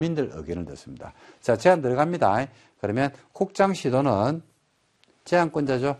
주민들 의견을 듣습니다. 자, 제안 들어갑니다. 그러면 국장 시도는 제안권자죠.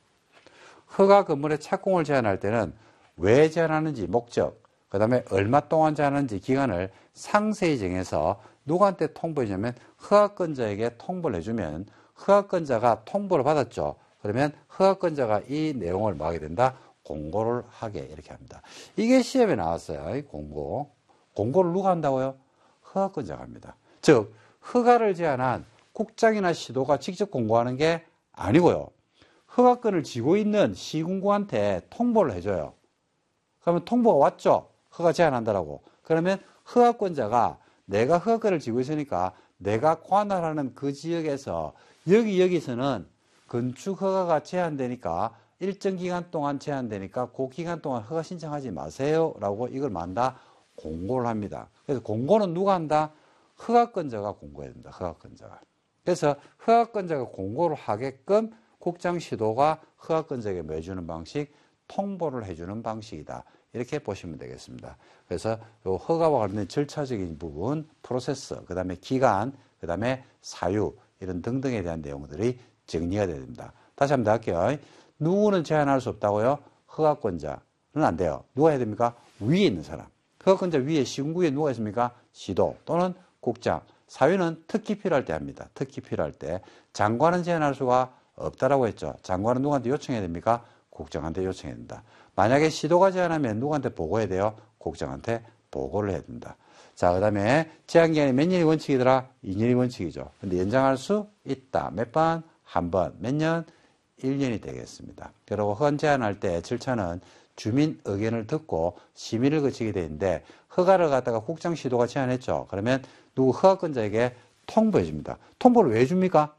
허가 건물의 착공을 제한할 때는 왜 제한하는지 목적, 그 다음에 얼마 동안 제한하는지 기간을 상세히 정해서 누구한테 통보해주냐면 허가권자에게 통보를 해주면 허가권자가 통보를 받았죠. 그러면 허가권자가 이 내용을 뭐 하게 된다? 공고를 하게 이렇게 합니다. 이게 시험에 나왔어요. 공고. 공고를 누가 한다고요? 허가권자가 합니다. 즉 허가를 제한한 국장이나 시도가 직접 공고하는 게 아니고요. 허가권을 쥐고 있는 시군구한테 통보를 해줘요. 그러면 통보가 왔죠. 허가 제한한다라고. 그러면 허가권자가 내가 허가권을 쥐고 있으니까 내가 관할하는 그 지역에서 여기서는 건축 허가가 제한되니까 일정 기간 동안 제한되니까 그 기간 동안 허가 신청하지 마세요 라고 이걸 만다 공고를 합니다. 그래서 공고는 누가 한다? 허가권자가 공고해야 된다. 허가권자가. 그래서 허가권자가 공고를 하게끔 국장시도가 허가권자에게 뭐 해주는 방식? 통보를 해주는 방식이다. 이렇게 보시면 되겠습니다. 그래서 요 허가와 관련된 절차적인 부분, 프로세스, 그 다음에 기간, 그 다음에 사유 이런 등등에 대한 내용들이 정리가 돼야 됩니다. 다시 한번 더 할게요. 누구는 제한할 수 없다고요? 허가권자는 안 돼요. 누가 해야 됩니까? 위에 있는 사람. 허가권자 위에 시군구에 누가 있습니까? 시도 또는 국장. 사유는 특히 필요할 때 합니다. 특히 필요할 때. 장관은 제한할 수가 없다라고 했죠. 장관은 누구한테 요청해야 됩니까? 국장한테 요청해야 된다. 만약에 시도가 제한하면 누구한테 보고해야 돼요? 국장한테 보고를 해야 된다. 자, 그 다음에 제한기간이 몇 년이 원칙이더라? 2년이 원칙이죠. 근데 연장할 수 있다. 몇 번? 한 번. 몇 년? 1년이 되겠습니다. 그리고 허가 제한할 때 절차는 주민 의견을 듣고 심의를 거치게 되는데 허가를 갖다가 국장 시도가 제한했죠. 그러면 누구 허가권자에게 통보해 줍니다. 통보를 왜 줍니까?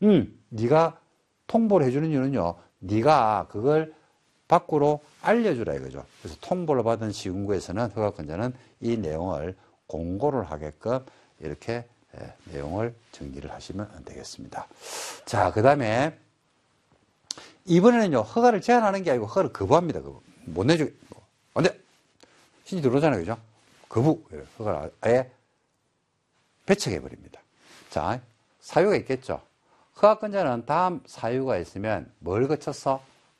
네가 통보를 해주는 이유는요. 네가 그걸 밖으로 알려주라 이거죠. 그래서 통보를 받은 시군구에서는 허가권자는 이 내용을 공고를 하게끔 이렇게 내용을 정리를 하시면 되겠습니다. 자, 그 다음에 이번에는요, 허가를 제한하는 게 아니고 허가를 거부합니다. 거부. 못 내주게. 안 돼! 신이 들어오잖아요. 그죠? 거부. 허가를 아예 배척해버립니다. 자, 사유가 있겠죠. 허가권자는 다음 사유가 있으면 뭘 거쳤어?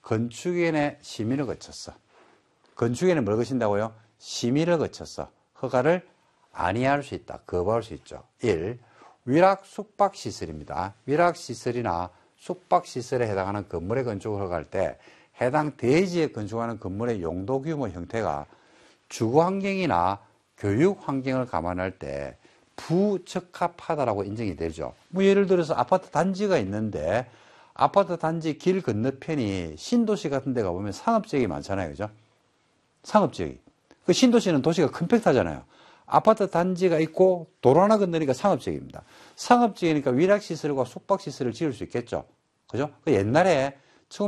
건축위원회 심의를 거쳤어. 건축위원회 뭘 거친다고요? 심의를 거쳤어. 허가를 아니할 수 있다. 거부할 수 있죠. 1. 위락 숙박시설입니다. 위락시설이나 숙박시설에 해당하는 건물의 건축을 허가할 때 해당 대지에 건축하는 건물의 용도 규모 형태가 주거환경이나 교육환경을 감안할 때 부적합하다라고 인정이 되죠. 뭐 예를 들어서 아파트 단지가 있는데 아파트 단지 길 건너편이 신도시 같은 데 가보면 상업지역이 많잖아요. 그죠? 상업지역이. 그 신도시는 도시가 컴팩트하잖아요. 아파트 단지가 있고 도로 하나 건너니까 상업지역입니다. 상업지역이니까 위락시설과 숙박시설을 지을 수 있겠죠. 그죠? 그 옛날에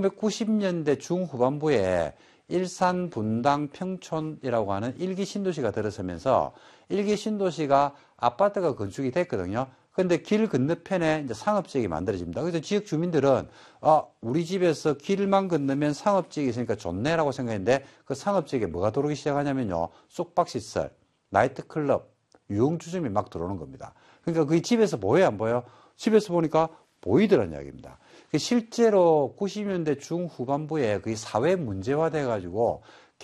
1990년대 중후반부에 일산, 분당, 평촌이라고 하는 일기 신도시가 들어서면서 일기 신도시가 아파트가 건축이 됐거든요. 근데 길 건너편에 이제 상업지역이 만들어집니다. 그래서 지역 주민들은 우리 집에서 길만 건너면 상업지역이 있으니까 좋네라고 생각했는데 그 상업지역에 뭐가 들어오기 시작하냐면요. 숙박시설, 나이트클럽, 유흥주점이 막 들어오는 겁니다. 그러니까 그 집에서 보여요, 안 보여요? 집에서 보니까 보이더란 이야기입니다. 실제로 90년대 중후반부에 그게 사회 문제화돼 가지고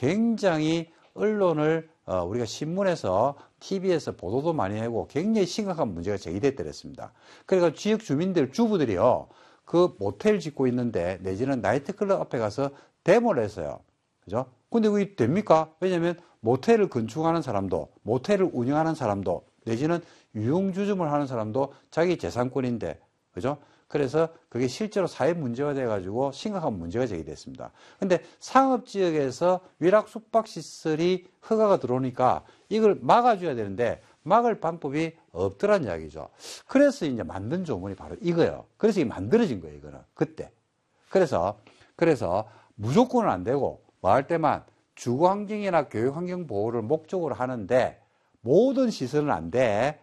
굉장히 언론을 우리가 신문에서 TV에서 보도도 많이 하고 굉장히 심각한 문제가 제기됐더랬습니다. 그러니까 지역 주민들, 주부들이요. 그 모텔 짓고 있는데 내지는 나이트클럽 앞에 가서 데모를 했어요. 그죠? 근데 그게 됩니까? 왜냐면 모텔을 건축하는 사람도, 모텔을 운영하는 사람도, 내지는 유흥주점을 하는 사람도 자기 재산권인데, 그죠? 그래서 그게 실제로 사회 문제가 돼가지고 심각한 문제가 제기됐습니다. 근데 상업지역에서 위락 숙박시설이 허가가 들어오니까 이걸 막아줘야 되는데 막을 방법이 없더란 이야기죠. 그래서 이제 만든 조문이 바로 이거예요. 그래서 이게 만들어진 거예요, 이거는. 그때. 그래서 무조건은 안 되고 뭐 할 때만 주거환경이나 교육환경 보호를 목적으로 하는데 모든 시설은 안 돼.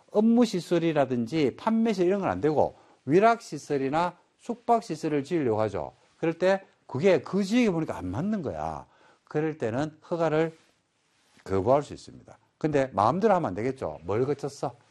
업무시설이라든지 판매시설 이런 건 안 되고 위락시설이나 숙박시설을 지으려고 하죠. 그럴 때 그게 그 지역에 보니까 안 맞는 거야. 그럴 때는 허가를 거부할 수 있습니다. 근데 마음대로 하면 안 되겠죠. 뭘 거쳤어?